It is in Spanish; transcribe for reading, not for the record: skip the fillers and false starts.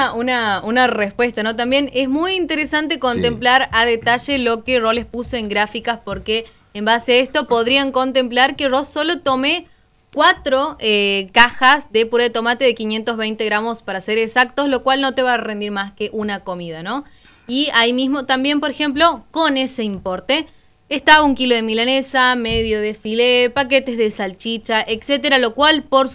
una respuesta, ¿no? También es muy interesante contemplar a detalle lo que Ro les puso en gráficas, porque en base a esto podrían contemplar que Ro solo tome 4 cajas de puré de tomate de 520 gramos para ser exactos, lo cual no te va a rendir más que una comida, ¿no? Y ahí mismo también, por ejemplo, con ese importe, está 1 kilo de milanesa, medio de filé, paquetes de salchicha, etcétera, lo cual por